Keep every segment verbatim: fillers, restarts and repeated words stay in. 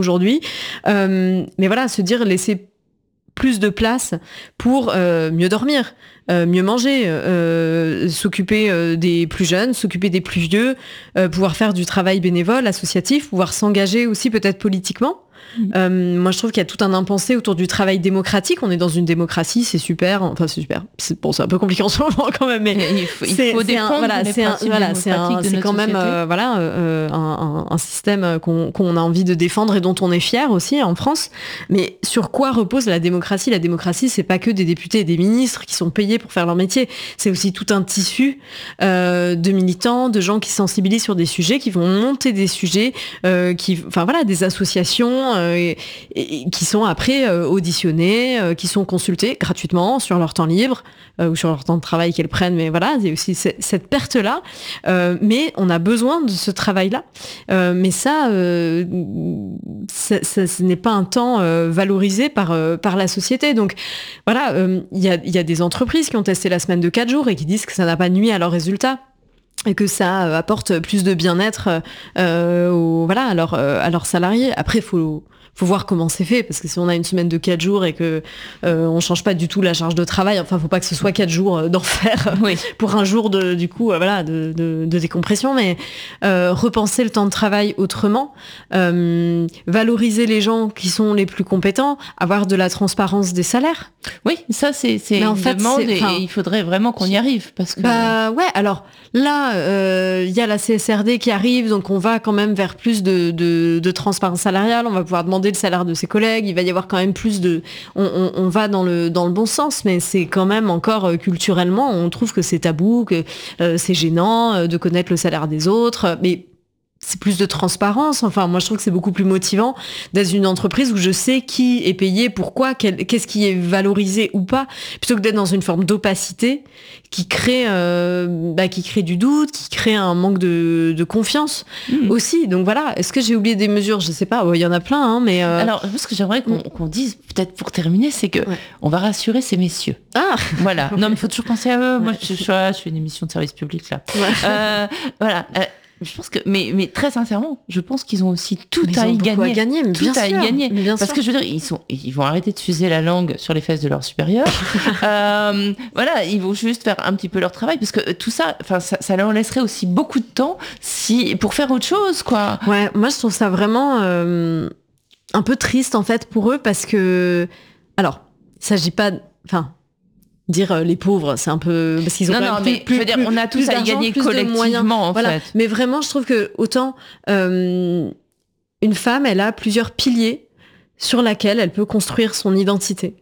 aujourd'hui. Euh, mais voilà, se dire laisser plus de place pour euh, mieux dormir, euh, mieux manger, euh, s'occuper euh, des plus jeunes, s'occuper des plus vieux, euh, pouvoir faire du travail bénévole, associatif, pouvoir s'engager aussi peut-être politiquement. Mmh. Euh, moi, je trouve qu'il y a tout un impensé autour du travail démocratique. On est dans une démocratie, c'est super. Enfin, c'est super. C'est, bon, c'est un peu compliqué en ce moment quand même, mais il faut, il faut défendre voilà, les c'est un, voilà, c'est un, de c'est quand société. même euh, voilà euh, un, un, un système qu'on, qu'on a envie de défendre et dont on est fier aussi en France. Mais sur quoi repose la démocratie ? La démocratie, c'est pas que des députés et des ministres qui sont payés pour faire leur métier. C'est aussi tout un tissu euh, de militants, de gens qui sensibilisent sur des sujets, qui vont monter des sujets, euh, qui, enfin voilà, des associations. Euh, Et, et, qui sont après euh, auditionnés, euh, qui sont consultés gratuitement sur leur temps libre euh, ou sur leur temps de travail qu'elles prennent, mais voilà, il y a aussi c- cette perte-là. Euh, mais on a besoin de ce travail-là. Euh, mais ça, euh, ça, ça, ce n'est pas un temps euh, valorisé par, euh, par la société. Donc voilà, il euh, y, a, y a des entreprises qui ont testé la semaine de quatre jours et qui disent que ça n'a pas nuit à leurs résultats. Et que ça apporte plus de bien-être euh, aux, voilà, à, leurs, à leurs salariés. Après, il faut, faut voir comment c'est fait, parce que si on a une semaine de quatre jours et que euh, on change pas du tout la charge de travail, enfin, faut pas que ce soit quatre jours d'enfer oui. pour un jour de, du coup, euh, voilà, de, de, de décompression, mais euh, repenser le temps de travail autrement, euh, valoriser les gens qui sont les plus compétents, avoir de la transparence des salaires. Oui, ça c'est, c'est une fait, demande c'est, et, et il faudrait vraiment qu'on y arrive, parce que. Bah ouais, alors là, il euh, y a la C S R D qui arrive, donc on va quand même vers plus de, de, de transparence salariale. On va pouvoir demander le salaire de ses collègues. Il va y avoir quand même plus de. On, on, on va dans le dans le bon sens, mais c'est quand même encore euh, culturellement, on trouve que c'est tabou, que euh, c'est gênant euh, de connaître le salaire des autres. Mais c'est plus de transparence. Enfin, moi, je trouve que c'est beaucoup plus motivant d'être une entreprise où je sais qui est payé, pourquoi, quel, qu'est-ce qui est valorisé ou pas, plutôt que d'être dans une forme d'opacité qui crée, euh, bah, qui crée du doute, qui crée un manque de, de confiance mmh. aussi. Donc voilà. Est-ce que j'ai oublié des mesures ? Je sais pas. Il y en a plein, hein, mais. Euh... Alors, ce que j'aimerais qu'on, qu'on dise, peut-être pour terminer, c'est que ouais. on va rassurer ces messieurs. Ah. Voilà. Non, mais il faut toujours penser à eux. Moi, ouais. je, je, je, je fais une émission de service public là. Ouais. Euh, voilà. Euh, Je pense que, mais, mais très sincèrement, je pense qu'ils ont aussi tout mais à y gagner. À gagner mais tout bien à sûr, y gagner. Mais bien Parce sûr. que je veux dire, ils sont, ils vont arrêter de fuser la langue sur les fesses de leurs supérieurs. euh, voilà, ils vont juste faire un petit peu leur travail, parce que tout ça, enfin, ça, ça leur laisserait aussi beaucoup de temps si, pour faire autre chose, quoi. Ouais, moi je trouve ça vraiment euh, un peu triste en fait pour eux, parce que, alors, il s'agit pas, enfin. Dire euh, les pauvres, c'est un peu parce qu'ils ont non, quand non, même mais plus, je veux dire, plus, on a tous à y gagner collectivement, en voilà. fait. Mais vraiment, je trouve que autant euh, une femme, elle a plusieurs piliers sur lesquels elle peut construire son identité.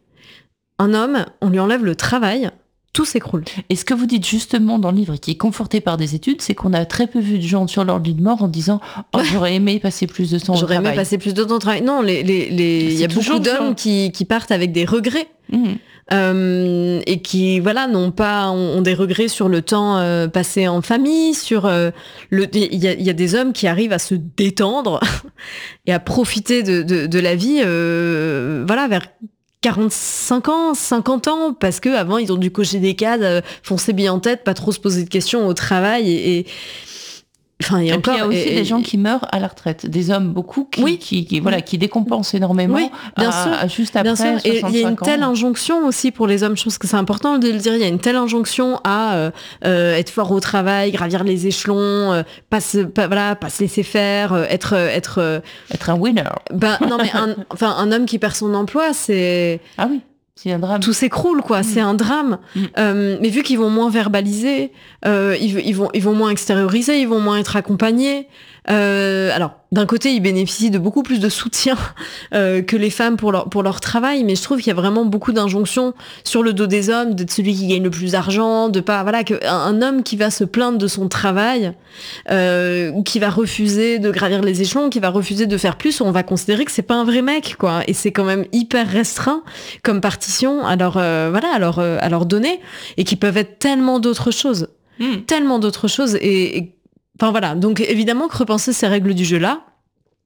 Un homme, on lui enlève le travail, tout s'écroule. Et ce que vous dites justement dans le livre, qui est conforté par des études, c'est qu'on a très peu vu de gens sur leur lit de mort en disant oh, « j'aurais aimé passer plus de temps au j'aurais travail ». J'aurais aimé passer plus de temps au travail. Non, les, les, les... il y a beaucoup d'hommes qui, qui partent avec des regrets. Mmh. Euh, et qui voilà n'ont pas ont, ont des regrets sur le temps euh, passé en famille, sur euh, le il y a, y a des hommes qui arrivent à se détendre et à profiter de, de, de la vie euh, voilà vers quarante-cinq ans, cinquante ans, parce que avant ils ont dû cocher des cases, euh, foncer bien en tête, pas trop se poser de questions au travail et, et Enfin, il y a, et encore, puis il y a aussi et, des gens qui meurent à la retraite, des hommes beaucoup qui, oui. qui, qui voilà qui décompensent énormément. Oui, bien à, sûr, à juste après bien sûr. Et il y a une ans. telle injonction aussi pour les hommes. Je pense que c'est important de le dire. Il y a une telle injonction à euh, euh, être fort au travail, gravir les échelons, euh, pas se, pas, voilà, pas se laisser faire, euh, être être euh, être un winner. Ben non, mais un, enfin un homme qui perd son emploi, c'est ah oui. C'est un drame. Tout s'écroule, quoi. Mmh. C'est un drame. Mmh. Euh, mais vu qu'ils vont moins verbaliser, euh, ils, ils, vont, ils vont moins extérioriser, ils vont moins être accompagnés. Euh, alors, d'un côté, ils bénéficient de beaucoup plus de soutien euh, que les femmes pour leur, pour leur travail, mais je trouve qu'il y a vraiment beaucoup d'injonctions sur le dos des hommes, d'être celui qui gagne le plus d'argent, de pas, voilà, que un, un homme qui va se plaindre de son travail, euh, ou qui va refuser de gravir les échelons, qui va refuser de faire plus, on va considérer que c'est pas un vrai mec, quoi. Et c'est quand même hyper restreint comme partition à leur, euh, voilà, à leur, euh, à leur donner, et qui peuvent être tellement d'autres choses, mmh. tellement d'autres choses, et, et enfin voilà, donc évidemment que repenser ces règles du jeu-là,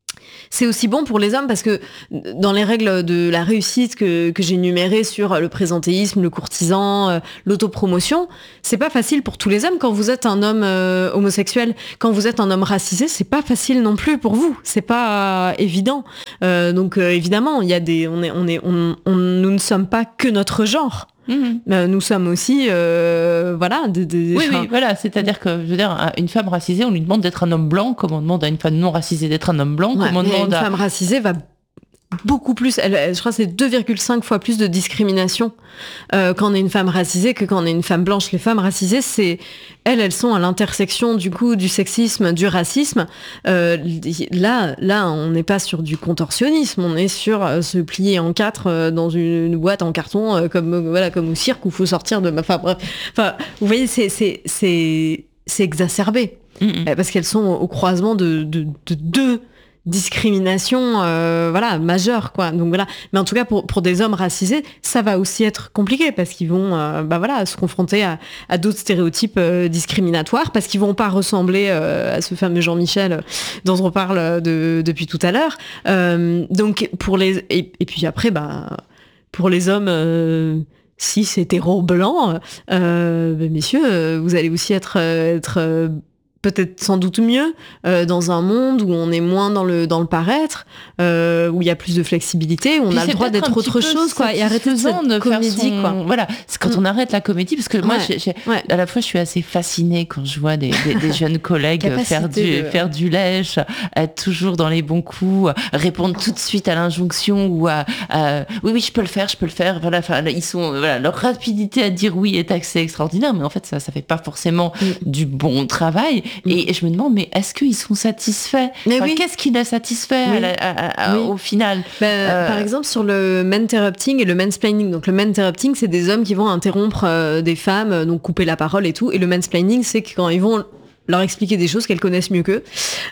c'est aussi bon pour les hommes parce que dans les règles de la réussite que, que j'ai énumérées sur le présentéisme, le courtisan, euh, l'autopromotion, c'est pas facile pour tous les hommes. Quand vous êtes un homme euh, homosexuel, quand vous êtes un homme racisé, c'est pas facile non plus pour vous. C'est pas euh, évident. Euh, donc euh, évidemment, il y a des, on est, on est, on, on, nous ne sommes pas que notre genre. Mmh. Euh, nous sommes aussi, euh, voilà, des, des, oui, oui, voilà, c'est-à-dire que, je veux dire, une femme racisée, on lui demande d'être un homme blanc, comme on demande à une femme non racisée d'être un homme blanc, ouais, comme on demande une à... femme racisée va beaucoup plus, elle, elle, je crois que c'est deux virgule cinq fois plus de discrimination euh, quand on est une femme racisée que quand on est une femme blanche. Les femmes racisées, c'est elles, elles sont à l'intersection du coup du sexisme, du racisme. Euh, là, là, on n'est pas sur du contorsionnisme, on est sur euh, se plier en quatre euh, dans une, une boîte en carton, euh, comme euh, voilà, comme au cirque où il faut sortir de. Enfin bref, enfin, vous voyez, c'est c'est c'est c'est exacerbé mm-hmm. parce qu'elles sont au croisement de de, de deux discrimination euh, voilà majeure quoi. Donc voilà, mais en tout cas pour pour des hommes racisés ça va aussi être compliqué parce qu'ils vont euh, bah voilà se confronter à, à d'autres stéréotypes euh, discriminatoires parce qu'ils vont pas ressembler euh, à ce fameux Jean-Michel dont on parle de, depuis tout à l'heure. Euh, donc pour les et, et puis après bah pour les hommes euh, cis hétéros blancs euh, bah, messieurs vous allez aussi être être peut-être sans doute mieux euh, dans un monde où on est moins dans le dans le paraître, euh, où il y a plus de flexibilité, où on puis a le droit d'être autre chose, quoi, et arrêter cette de comédie, son... quoi. Voilà, c'est quand mm. on arrête la comédie, parce que moi, ouais. j'ai, j'ai... Ouais. à la fois, je suis assez fascinée quand je vois des, des, des jeunes collègues faire du de... faire du lèche, être toujours dans les bons coups, répondre tout de suite à l'injonction ou à, à oui oui je peux le faire, je peux le faire. Voilà, enfin ils sont voilà leur rapidité à dire oui est assez extraordinaire, mais en fait ça ça fait pas forcément mm. du bon travail. Et je me demande, mais est-ce qu'ils sont satisfaits enfin, oui. Qu'est-ce qui les satisfait oui. à la, à, à, oui. au final bah, euh... Par exemple, sur le menterrupting et le mansplaining. Donc, le menterrupting, c'est des hommes qui vont interrompre euh, des femmes, donc couper la parole et tout. Et le mansplaining, c'est quand ils vont leur expliquer des choses qu'elles connaissent mieux qu'eux.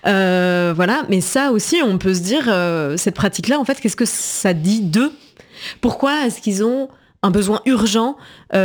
Euh, voilà. Mais ça aussi, on peut se dire, euh, cette pratique-là, en fait, qu'est-ce que ça dit d'eux ? Pourquoi est-ce qu'ils ont un besoin urgent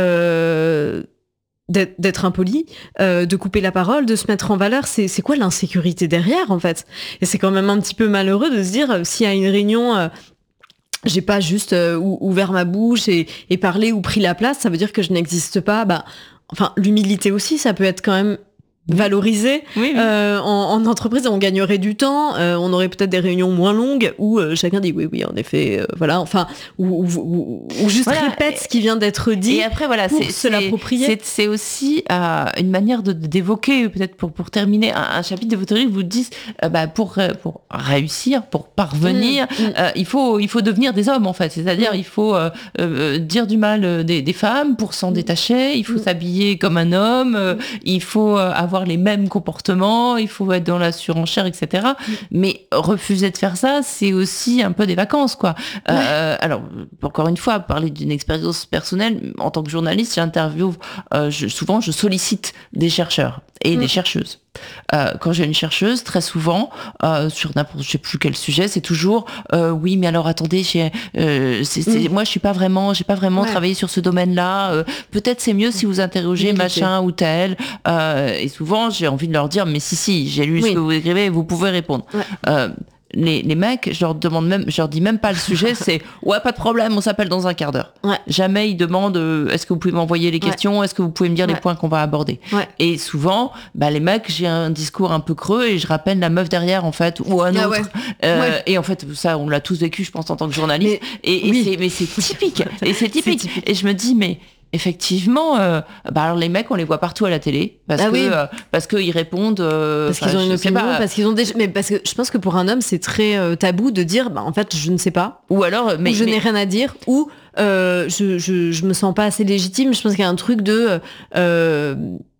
euh, d'être impoli, euh, de couper la parole, de se mettre en valeur, c'est, c'est quoi l'insécurité derrière en fait ? Et c'est quand même un petit peu malheureux de se dire euh, si à une réunion euh, j'ai pas juste euh, ouvert ma bouche et, et parlé ou pris la place, ça veut dire que je n'existe pas. Bah, enfin, l'humilité aussi, ça peut être quand même valorisé oui, oui. Euh, en, en entreprise, on gagnerait du temps, euh, on aurait peut-être des réunions moins longues où euh, chacun dit oui oui en effet euh, voilà enfin ou, ou, ou juste voilà. répète ce qui vient d'être dit et après voilà pour c'est, se c'est, l'approprier. C'est, c'est aussi euh, une manière de, d'évoquer peut-être pour, pour terminer un, un chapitre de votre livre, vous dites euh, bah, pour, pour réussir, pour parvenir mmh, mmh. Euh, il, faut, il faut devenir des hommes en fait, c'est-à-dire mmh. il faut euh, euh, dire du mal des, des femmes pour s'en mmh. détacher, il faut mmh. s'habiller comme un homme, euh, il faut avoir les mêmes comportements, il faut être dans la surenchère, et cetera. Mm. Mais refuser de faire ça, c'est aussi un peu des vacances, quoi. Ouais. Euh, alors, encore une fois, parler d'une expérience personnelle, en tant que journaliste, j'interviewe, euh, je, souvent, je sollicite des chercheurs et mm. des chercheuses. Euh, quand j'ai une chercheuse, très souvent, euh, sur n'importe, je sais plus quel sujet, c'est toujours euh, oui, mais alors attendez, j'ai, euh, c'est, c'est, mm. moi je suis pas vraiment, j'ai pas vraiment ouais. travaillé sur ce domaine-là. Euh, peut-être c'est mieux si vous interrogez machin ou tel. Euh, et souvent, j'ai envie de leur dire, mais si si, j'ai lu oui. ce que vous écrivez, vous pouvez répondre. Ouais. Euh, Les, les mecs, je leur demande même, je leur dis même pas le sujet, c'est ouais, pas de problème, on s'appelle dans un quart d'heure. Ouais. Jamais ils demandent euh, est-ce que vous pouvez m'envoyer les questions, ouais. est-ce que vous pouvez me dire ouais. les points qu'on va aborder. Ouais. Et souvent, bah les mecs, j'ai un discours un peu creux et je rappelle la meuf derrière en fait ou un ah autre. Ouais. Euh, ouais. Et en fait, ça, on l'a tous vécu, je pense, en tant que journaliste. Mais, et, et oui. c'est, mais c'est typique. et c'est typique. c'est typique. Et je me dis mais effectivement, euh, bah alors les mecs, on les voit partout à la télé parce ah que oui. euh, parce qu'ils répondent euh, parce qu'ils ont une opinion, pas, parce qu'ils ont des, mais parce que je pense que pour un homme, c'est très euh, tabou de dire, bah en fait, je ne sais pas, ou alors, mais ou je mais... n'ai rien à dire, ou euh, je, je je me sens pas assez légitime. Je pense qu'il y a un truc de euh,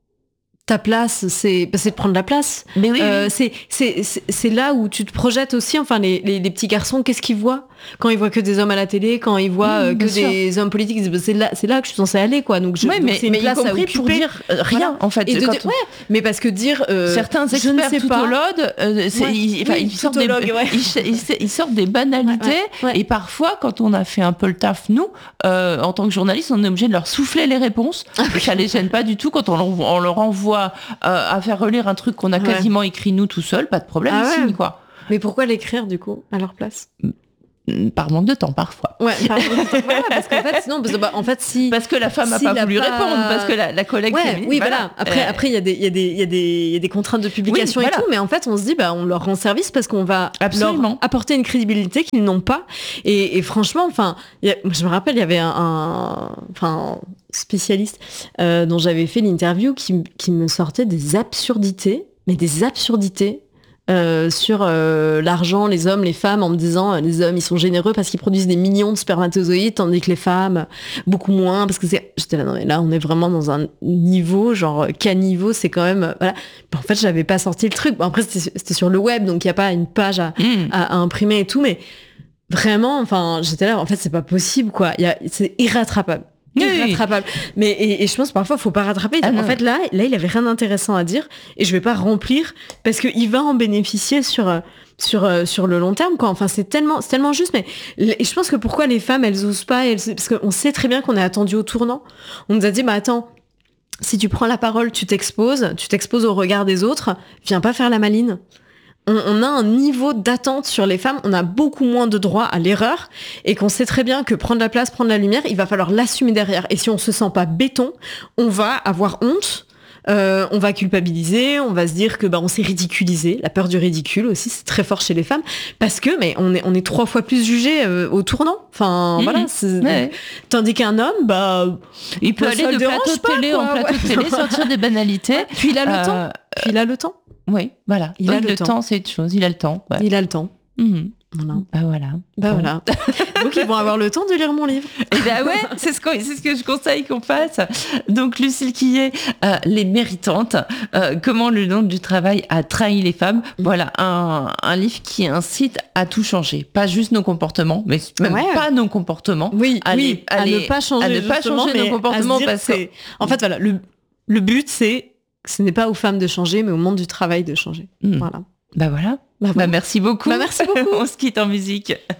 ta place, c'est, c'est de prendre la place. Mais oui, euh, oui. C'est, c'est, c'est, c'est là où tu te projettes aussi. Enfin, les, les, les petits garçons, qu'est-ce qu'ils voient quand ils voient que des hommes à la télé, quand ils voient mmh, que des sûr. hommes politiques, c'est là, c'est là que je suis censée aller, quoi. Donc, je, ouais, donc mais, c'est une mais place à occuper. Pour dire rien, voilà. en fait. Et de, quand de, ouais, mais parce que dire euh, certains experts tout au lode, euh, c'est, ouais, ils, oui, ils, sortent des, log, ouais. ils, ils, ils sortent des banalités. Ouais, ouais, ouais. Et parfois, quand on a fait un peu le taf, nous, euh, en tant que journaliste, on est obligé de leur souffler les réponses. Et ça les gêne pas du tout quand on leur, on leur envoie euh, à faire relire un truc qu'on a quasiment ouais. écrit nous tout seul, pas de problème, ah, ils signent, ouais. quoi. Mais pourquoi l'écrire du coup à leur place? Par manque de temps parfois. Ouais, par manque de temps, voilà, parce qu'en fait, sinon, parce que, bah, en fait, si parce que la femme n'a si pas voulu pas... répondre, parce que la, la collègue. Ouais, féminine, oui, voilà. voilà. Après, euh... après, il y a des, il y a des, il y a des, il y a des contraintes de publication oui, et voilà. tout, mais en fait, on se dit, bah, on leur rend service parce qu'on va Absolument. leur apporter une crédibilité qu'ils n'ont pas. Et, et franchement, enfin, y a, je me rappelle, il y avait un, un enfin, spécialiste euh, dont j'avais fait l'interview qui, qui me sortait des absurdités, mais des absurdités. Euh, sur euh, l'argent, les hommes, les femmes, en me disant euh, les hommes ils sont généreux parce qu'ils produisent des millions de spermatozoïdes, tandis que les femmes beaucoup moins, parce que c'est. J'étais là, non mais là on est vraiment dans un niveau genre caniveau, c'est quand même voilà. Bon, en fait j'avais pas sorti le truc. Bon, après c'était, c'était sur le web donc il y a pas une page à, mmh. à, à imprimer et tout, mais vraiment, enfin j'étais là en fait c'est pas possible quoi. Il y a, c'est irrattrapable. Irrattrapable. Oui. Mais et, et je pense parfois faut pas rattraper. Ah en fait là, là il avait rien d'intéressant à dire et je vais pas remplir parce que il va en bénéficier sur sur sur le long terme quoi. Enfin c'est tellement c'est tellement juste. Mais et je pense que pourquoi les femmes elles osent pas elles, parce qu'on sait très bien qu'on est attendu au tournant. On nous a dit bah attends. Si tu prends la parole, tu t'exposes, tu t'exposes au regard des autres, viens pas faire la maline. On, on a un niveau d'attente sur les femmes, on a beaucoup moins de droit à l'erreur et qu'on sait très bien que prendre la place, prendre la lumière, il va falloir l'assumer derrière. Et si on se sent pas béton, on va avoir honte, euh, on va culpabiliser, on va se dire que bah on s'est ridiculisé. La peur du ridicule aussi, c'est très fort chez les femmes parce que mais on est on est trois fois plus jugé euh, au tournant. Enfin mmh, voilà. C'est... Ouais. Tandis qu'un homme, bah il peut aller de plateau de télé en plateau de télé, sortir des banalités. Ouais, puis il a le euh... temps. Puis il a le temps. Oui, voilà. Il oui, a le, le temps. temps, c'est une chose. Il a le temps. Ouais. Il a le temps. Mmh. Voilà. Bah voilà. Bah bon. Voilà. Donc ils vont avoir le temps de lire mon livre. Et bah ouais, c'est ce, c'est ce que je conseille qu'on fasse. Donc Lucille Quillet, euh, Les Méritantes, euh, comment le monde du travail a trahi les femmes. Voilà, un, un livre qui incite à tout changer. Pas juste nos comportements, mais même ouais. pas nos comportements. Oui, à, oui, les, à, à les, ne pas changer, à ne pas changer nos comportements. Parce que... En fait, voilà, le, le but, c'est ce n'est pas aux femmes de changer, mais au monde du travail de changer. Mmh. Voilà. Bah voilà. Bah, bah merci beaucoup. Bah merci beaucoup. On se quitte en musique.